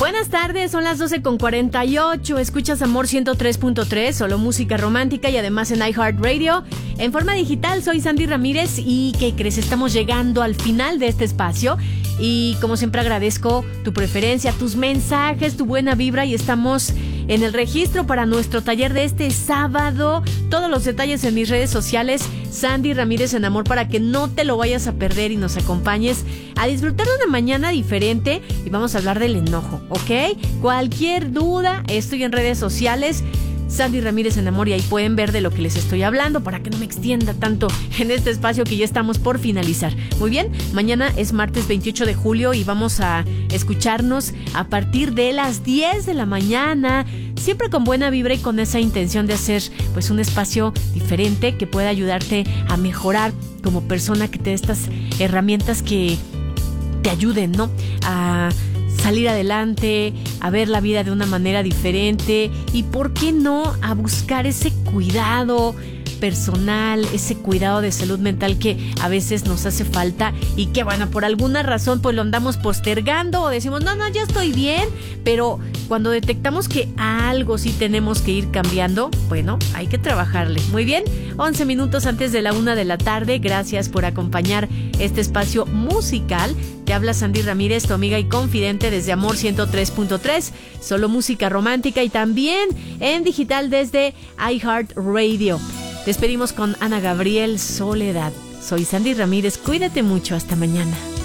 Buenas tardes, son las 12:48. Escuchas Amor 103.3, solo música romántica y además en iHeartRadio. En forma digital, soy Sandy Ramírez y ¿qué crees? Estamos llegando al final de este espacio y como siempre agradezco tu preferencia, tus mensajes, tu buena vibra y estamos en el registro para nuestro taller de este sábado. Todos los detalles en mis redes sociales, Sandy Ramírez en Amor, para que no te lo vayas a perder y nos acompañes a disfrutar de una mañana diferente y vamos a hablar del enojo, ¿ok? Cualquier duda, estoy en redes sociales, Sandy Ramírez en Amor, y ahí pueden ver de lo que les estoy hablando para que no me extienda tanto en este espacio que ya estamos por finalizar. Muy bien, mañana es martes 28 de julio y vamos a escucharnos a partir de las 10 de la mañana, siempre con buena vibra y con esa intención de hacer pues un espacio diferente que pueda ayudarte a mejorar como persona, que te dé estas herramientas que te ayuden, ¿no? A salir adelante, a ver la vida de una manera diferente y, ¿por qué no?, a buscar ese cuidado personal, ese cuidado de salud mental que a veces nos hace falta y que, bueno, por alguna razón pues lo andamos postergando o decimos, no, ya estoy bien, pero cuando detectamos que algo sí tenemos que ir cambiando, bueno, hay que trabajarle. Muy bien, 11 minutos antes de la 1 de la tarde, gracias por acompañar este espacio musical. Te habla Sandy Ramírez, tu amiga y confidente desde Amor 103.3, solo música romántica y también en digital desde iHeartRadio. Despedimos con Ana Gabriel, Soledad. Soy Sandy Ramírez, cuídate mucho, hasta mañana.